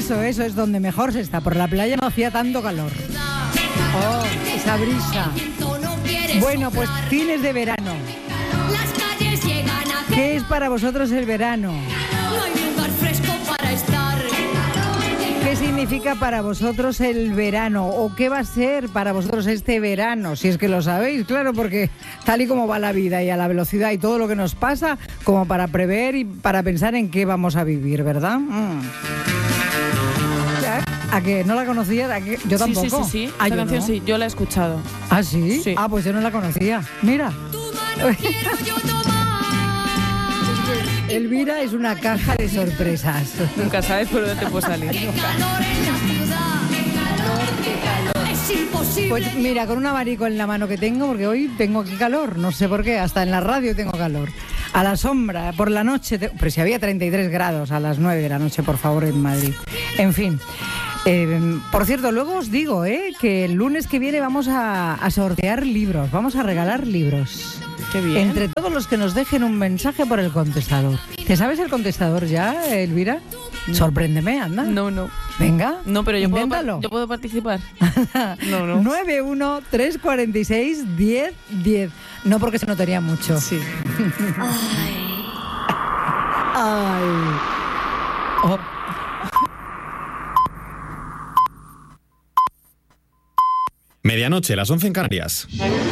Eso es donde mejor se está. Por la playa no hacía tanto calor. Oh, esa brisa. Bueno, pues fines de verano. ¿Qué es para vosotros el verano? No hay lugar fresco para estar. ¿Qué significa para vosotros el verano? ¿O qué va a ser para vosotros este verano? Si es que lo sabéis, claro, porque tal y como va la vida y a la velocidad y todo lo que nos pasa, como para prever y para pensar en qué vamos a vivir, ¿verdad? ¿A qué? ¿No la conocías? Yo tampoco. Sí. Ah, Esa canción no. sí, yo la he escuchado. ¿Ah, sí? Sí. Ah, pues yo no la conocía. Mira. Tu mano quiero yo tomar. Elvira es una caja de sorpresas. Nunca sabes por dónde te puede salir. Qué calor en la ciudad. Es imposible. Pues mira, con un abanico en la mano que tengo, porque hoy tengo aquí calor, no sé por qué, hasta en la radio tengo calor. A la sombra, por la noche, pero si había 33 grados a las 9 de la noche, por favor, en Madrid. En fin. Por cierto, luego os digo que el lunes que viene vamos a sortear libros, vamos a regalar libros. Qué bien. Entre todos los que nos dejen un mensaje por el contestador. ¿Te sabes el contestador ya, Elvira? Sorpréndeme, anda. No. Venga, No, pero yo inténtalo. puedo participar. No. 91-346-1010. No, porque se notaría mucho. Sí. Ay. Oh. Medianoche, las 11 en Canarias.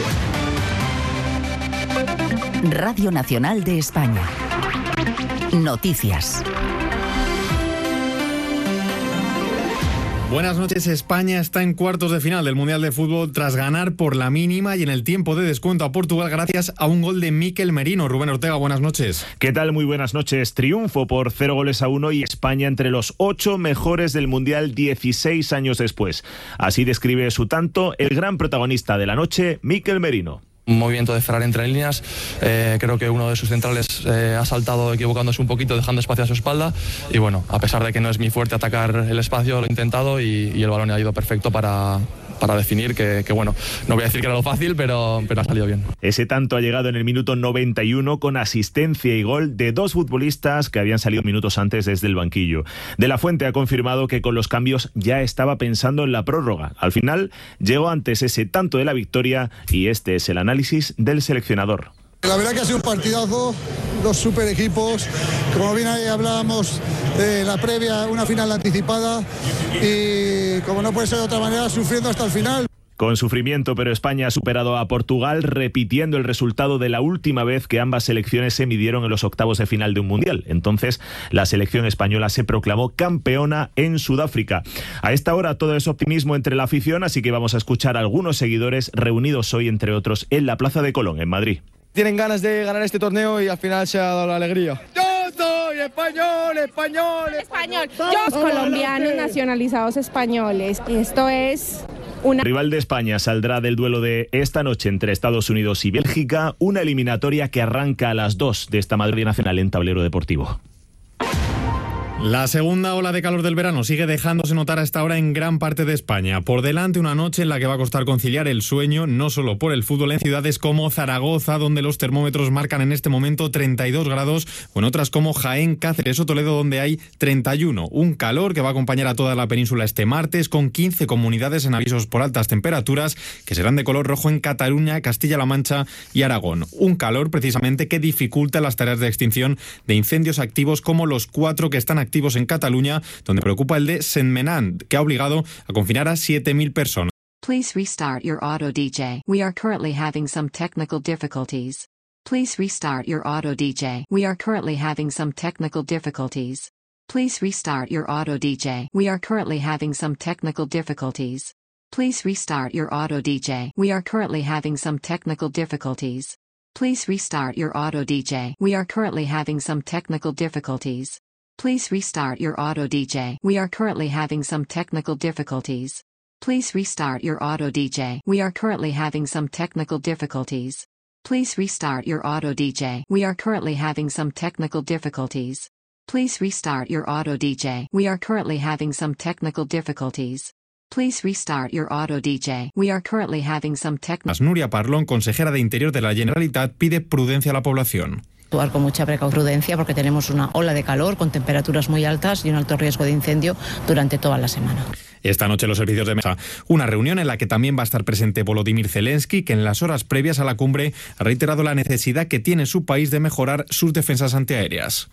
Radio Nacional de España. Noticias. Buenas noches. España está en cuartos de final del Mundial de Fútbol tras ganar por la mínima y en el tiempo de descuento a Portugal gracias a un gol de Mikel Merino. Rubén Ortega, buenas noches. ¿Qué tal? Muy buenas noches. Triunfo por 0-1 y España entre los 8 mejores del Mundial 16 años después. Así describe su tanto el gran protagonista de la noche, Mikel Merino. Un movimiento de Ferrari entre líneas, creo que uno de sus centrales ha saltado equivocándose un poquito, dejando espacio a su espalda y bueno, a pesar de que no es mi fuerte atacar el espacio, lo he intentado y el balón ha ido perfecto para definir que bueno, no voy a decir que era lo fácil, pero ha salido bien. Ese tanto ha llegado en el minuto 91 con asistencia y gol de dos futbolistas que habían salido minutos antes desde el banquillo. De la Fuente ha confirmado que con los cambios ya estaba pensando en la prórroga. Al final llegó antes ese tanto de la victoria y este es el análisis del seleccionador. La verdad que ha sido un partidazo, dos super equipos, como bien ahí hablábamos de la previa, una final anticipada y como no puede ser de otra manera, sufriendo hasta el final. Con sufrimiento, pero España ha superado a Portugal, repitiendo el resultado de la última vez que ambas selecciones se midieron en los octavos de final de un mundial. Entonces, la selección española se proclamó campeona en Sudáfrica. A esta hora todo es optimismo entre la afición, así que vamos a escuchar a algunos seguidores reunidos hoy, entre otros, en la Plaza de Colón, en Madrid. Tienen ganas de ganar este torneo y al final se ha dado la alegría. ¡Yo soy español! Dos colombianos nacionalizados españoles. Esto es una... El rival de España saldrá del duelo de esta noche entre Estados Unidos y Bélgica, una eliminatoria que arranca a las 2 de esta Madrid Nacional en Tablero Deportivo. La segunda ola de calor del verano sigue dejándose notar a esta hora en gran parte de España. Por delante una noche en la que va a costar conciliar el sueño, no solo por el fútbol, en ciudades como Zaragoza, donde los termómetros marcan en este momento 32 grados, o en otras como Jaén, Cáceres o Toledo, donde hay 31. Un calor que va a acompañar a toda la península este martes, con 15 comunidades en avisos por altas temperaturas, que serán de color rojo en Cataluña, Castilla-La Mancha y Aragón. Un calor precisamente que dificulta las tareas de extinción de incendios activos, como los 4 que están activos en Cataluña, donde preocupa el de Sentmenat, que ha obligado a confinar a 7.000 personas. Please restart your auto DJ. We are currently having some technical difficulties. Please restart your auto DJ. We are currently having some technical difficulties. Please restart your auto DJ. We are currently having some technical difficulties. Please restart your auto DJ. We are currently having some technical difficulties. Please restart your auto DJ. We are currently having some technical difficulties. Please restart your auto DJ. We are currently having some technical difficulties. Please restart your auto DJ. We are currently having some technical difficulties. Please restart your auto DJ. We are currently having some technical difficulties. Please restart your auto DJ. We are currently having some technical difficulties. Please restart your auto DJ. We are currently having some technical... Nuria Parlón, consejera de Interior de la Generalitat, pide prudencia a la población. Actuar con mucha prudencia porque tenemos una ola de calor con temperaturas muy altas y un alto riesgo de incendio durante toda la semana. Esta noche los servicios de mesa, una reunión en la que también va a estar presente Volodymyr Zelensky, que en las horas previas a la cumbre ha reiterado la necesidad que tiene su país de mejorar sus defensas antiaéreas.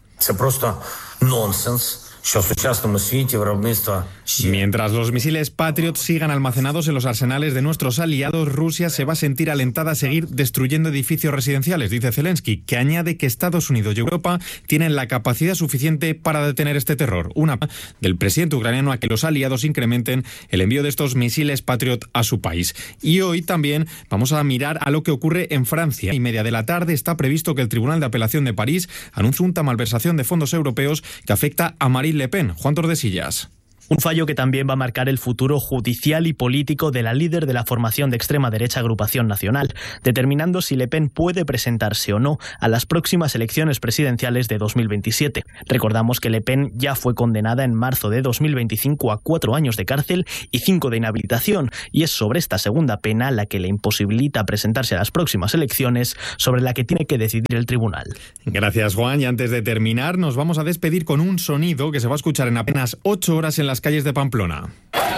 Mientras los misiles Patriot sigan almacenados en los arsenales de nuestros aliados, Rusia se va a sentir alentada a seguir destruyendo edificios residenciales, dice Zelensky, que añade que Estados Unidos y Europa tienen la capacidad suficiente para detener este terror. Una del presidente ucraniano a que los aliados incrementen el envío de estos misiles Patriot a su país. Y hoy también vamos a mirar a lo que ocurre en Francia. A 1:30 de la tarde está previsto que el Tribunal de Apelación de París anuncie una malversación de fondos europeos que afecta a Marine Le Pen. Juan Tordesillas. Un fallo que también va a marcar el futuro judicial y político de la líder de la formación de extrema derecha Agrupación Nacional, determinando si Le Pen puede presentarse o no a las próximas elecciones presidenciales de 2027. Recordamos que Le Pen ya fue condenada en marzo de 2025 a 4 años de cárcel y 5 de inhabilitación, y es sobre esta segunda pena la que le imposibilita presentarse a las próximas elecciones, sobre la que tiene que decidir el tribunal. Gracias, Juan. Y antes de terminar, nos vamos a despedir con un sonido que se va a escuchar en apenas 8 horas en las calles de Pamplona.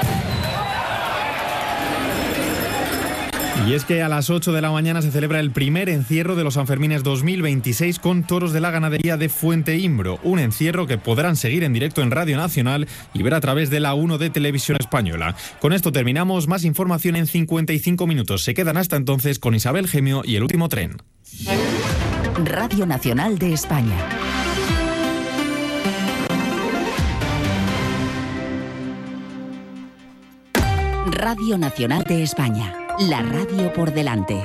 Y es que a las 8 de la mañana se celebra el primer encierro de los Sanfermines 2026 con toros de la ganadería de Fuente Imbro. Un encierro que podrán seguir en directo en Radio Nacional y ver a través de la 1 de Televisión Española. Con esto terminamos. Más información en 55 minutos. Se quedan hasta entonces con Isabel Gemio y El Último Tren. Radio Nacional de España. Radio Nacional de España, la radio por delante.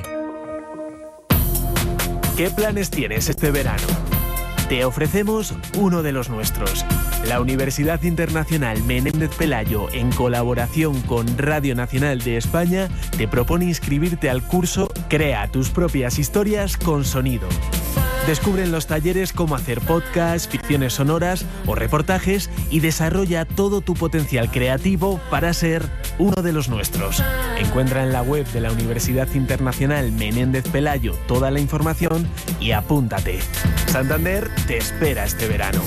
¿Qué planes tienes este verano? Te ofrecemos uno de los nuestros. La Universidad Internacional Menéndez Pelayo, en colaboración con Radio Nacional de España, te propone inscribirte al curso Crea tus propias historias con sonido. Descubre en los talleres cómo hacer podcasts, ficciones sonoras o reportajes y desarrolla todo tu potencial creativo para ser uno de los nuestros. Encuentra en la web de la Universidad Internacional Menéndez Pelayo toda la información y apúntate. Santander te espera este verano.